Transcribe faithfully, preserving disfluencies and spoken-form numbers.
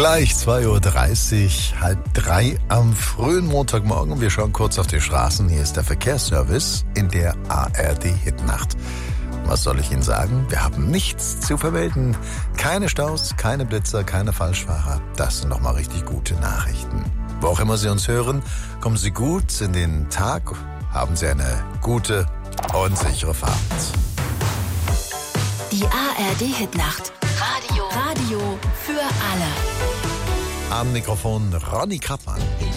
Gleich zwei Uhr dreißig, halb drei am frühen Montagmorgen. Wir schauen kurz auf die Straßen. Hier ist der Verkehrsservice in der A R D-Hitnacht. Was soll ich Ihnen sagen? Wir haben nichts zu vermelden. Keine Staus, keine Blitzer, keine Falschfahrer. Das sind doch mal richtig gute Nachrichten. Wo auch immer Sie uns hören, kommen Sie gut in den Tag. Haben Sie eine gute und sichere Fahrt. Die A R D-Hitnacht. Radio. Radio für alle. Am Mikrofon Ronny Krappmann.